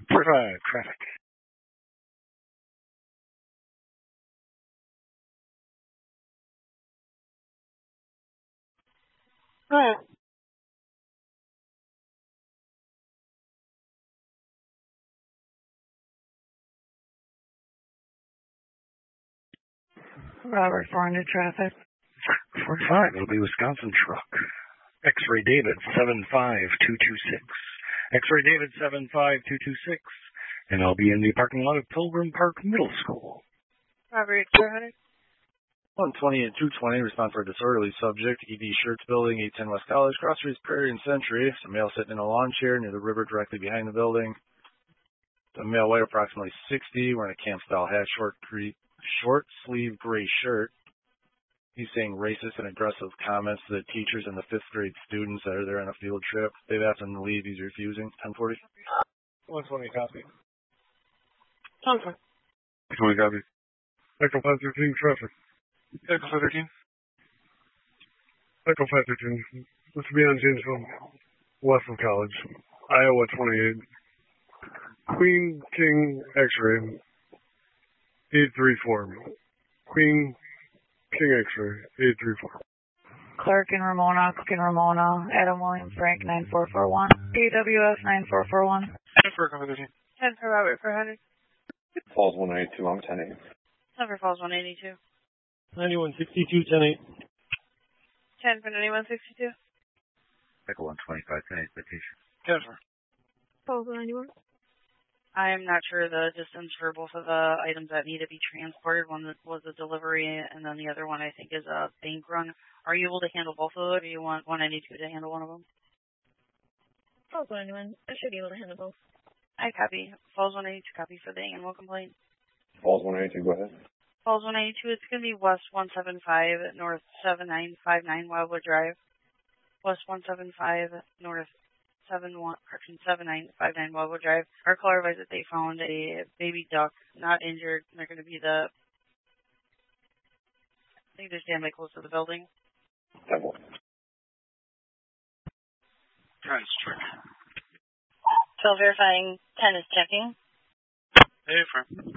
Traffic. Alright. Robert, 400 traffic. 45, it'll be Wisconsin truck. X-Ray David 75226. X-Ray David 75226. And I'll be in the parking lot of Pilgrim Park Middle School. Robert, 400. 120 and 220, respond for a disorderly subject, ED Shirts Building, 810 West College, Cross Streets, Prairie and Century. Some male sitting in a lawn chair near the river directly behind the building. The male weight approximately 60, wearing a camp-style hat, short sleeve gray shirt. He's saying racist and aggressive comments to the teachers and the 5th grade students that are there on a field trip. They've asked him to leave. He's refusing. 1040. 120 copy. Okay. 120 copy. Echo 513 traffic. Echo 513. Echo 513. This will be on Janesville, west of College. Iowa 28. Queen King X-Ray 834. Queen King X-Ray 834. Clark and Ramona, Cook and Ramona, Adam William Frank 9441. AWS 9441. 10 for 513. 10 for Robert, 400. Falls 182, I'm 10-8. Number Falls 182. 9162, 10-8. 10 for 9162. Echo 125, 10-8, vacation. 10 for. Falls 191. I am not sure the distance for both of the items that need to be transported. One was a delivery, and then the other one I think is a bank run. Are you able to handle both of those, or do you want 192 to handle one of them? Falls 191. I should be able to handle both. I copy. Falls 182 copy for the animal complaint. Falls 182, go ahead. Falls 182, it's going to be West 175, North 7959 Wildwood Drive. West 175, North 7959 Wildwood Drive. Our caller advised that they found a baby duck, not injured. They're going to be I think they're standing close to the building. Still verifying 10 is checking. Hey, friend.